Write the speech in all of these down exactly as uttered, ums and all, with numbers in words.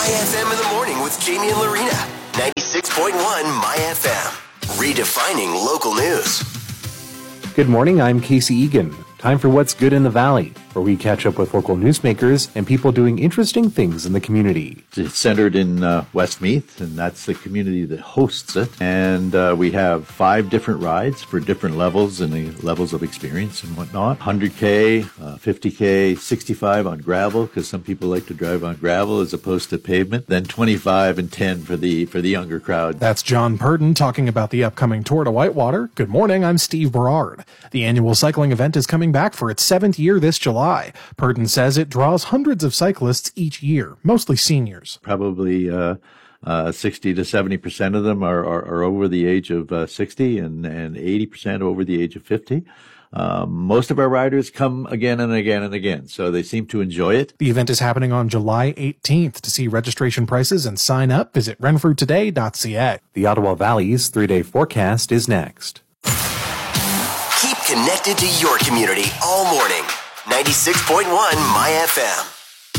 F M in the morning with Jamie and Lorena. ninety-six point one My F M. Redefining local news. Good morning, I'm Casey Egan. Time for What's Good in the Valley, where we catch up with local newsmakers and people doing interesting things in the community. It's centered in uh, Westmeath, and that's the community that hosts it. And uh, we have five different rides for different levels and the levels of experience and whatnot. one hundred K, uh, fifty K, sixty-five on gravel, because some people like to drive on gravel as opposed to pavement. Then twenty-five and ten for the for the younger crowd. That's John Purdon talking about the upcoming Tour to Whitewater. Good morning, I'm Steve Berard. The annual cycling event is coming back for its seventh year this July. Purdon says it draws hundreds of cyclists each year, mostly seniors. Probably uh, uh, sixty to seventy percent of them are, are, are over the age of uh, sixty and, and eighty percent over the age of fifty. Um, most of our riders come again and again and again, so they seem to enjoy it. The event is happening on July eighteenth. To see registration prices and sign up, visit renfrew today dot c a. The Ottawa Valley's three-day forecast is next. Keep connected to your community all morning. ninety-six point one My F M.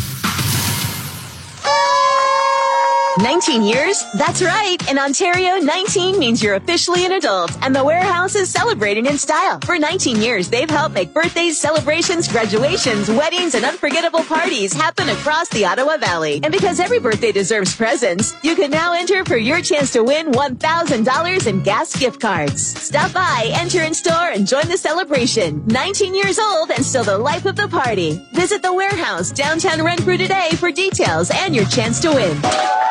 nineteen years? That's right. In Ontario, nineteen means you're officially an adult, and the Warehouse is celebrating in style. For nineteen years, they've helped make birthdays, celebrations, graduations, weddings, and unforgettable parties happen across the Ottawa Valley. And because every birthday deserves presents, you can now enter for your chance to win one thousand dollars in gas gift cards. Stop by, enter in store, and join the celebration. nineteen years old and still the life of the party. Visit the Warehouse, downtown Renfrew today for details and your chance to win.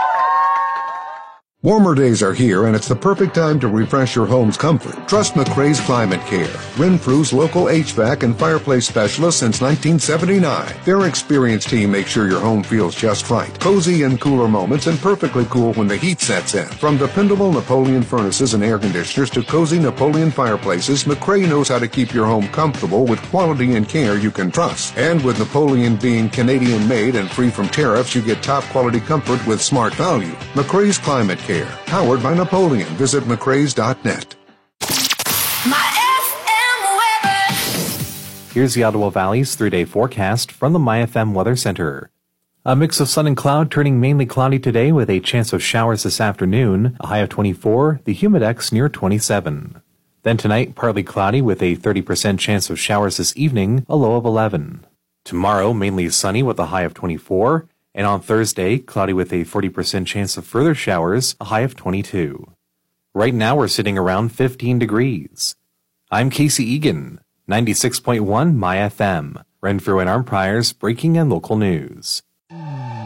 Warmer days are here, and it's the perfect time to refresh your home's comfort. Trust McRae's Climate Care, Renfrew's local H V A C and fireplace specialist since nineteen seventy-nine. Their experienced team makes sure your home feels just right. Cozy in cooler moments and perfectly cool when the heat sets in. From dependable Napoleon furnaces and air conditioners to cozy Napoleon fireplaces, McRae knows how to keep your home comfortable with quality and care you can trust. And with Napoleon being Canadian-made and free from tariffs, you get top-quality comfort with smart value. McRae's Climate Care. Powered by Napoleon. Visit mccraes dot net. My F M weather. Here's the Ottawa Valley's three-day forecast from the My F M Weather Center. A mix of sun and cloud, turning mainly cloudy today with a chance of showers this afternoon, a high of twenty-four, the humidex near twenty-seven. Then tonight, partly cloudy with a thirty percent chance of showers this evening, a low of eleven. Tomorrow, mainly sunny with a high of twenty-four. And on Thursday, cloudy with a forty percent chance of further showers, a high of twenty-two. Right now, we're sitting around fifteen degrees. I'm Casey Egan, ninety-six point one My F M, Renfrew and Arnprior's breaking and local news.